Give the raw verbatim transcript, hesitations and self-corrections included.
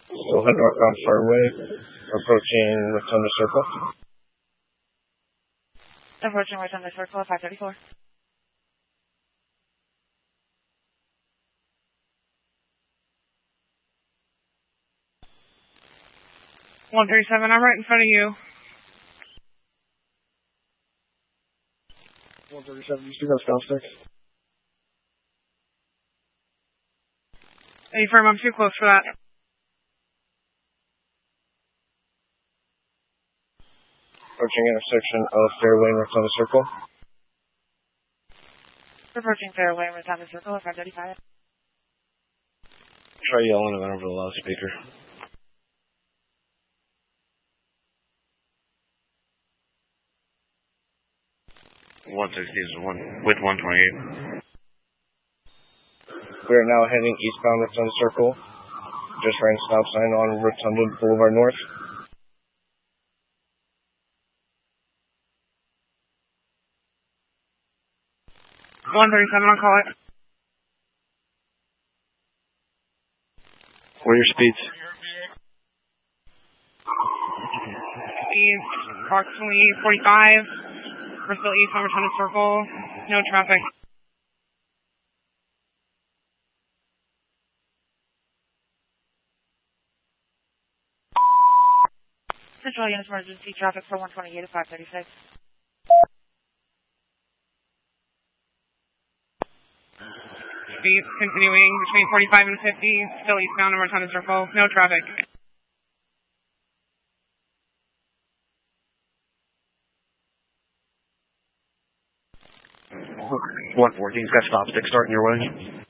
Still head northbound Fairway, approaching Rotunda Circle. Approaching Rotunda Circle, five thirty-four. one thirty-seven, I'm right in front of you. one thirty-seven, you still got stop six? Hey, firm, I'm too close for that. Approaching intersection of Fairway and Rotunda Circle. Approaching Fairway and Rotunda Circle, five thirty-five. Try yelling at over the loudspeaker. one sixty is one with one twenty-eight. We are now heading eastbound Rotunda Circle. Just ran a stop sign on Rotunda Boulevard North. one thirty-seven, I'll call it. What are your speeds? Speeds approximately forty-five. We're still east on Rotunda Circle. No traffic. Central Units emergency traffic for one twenty-eight to five thirty-six. Speeds continuing between forty-five and fifty. Still eastbound on Rotunda Circle. No traffic. one fourteen's got stop six starting your way.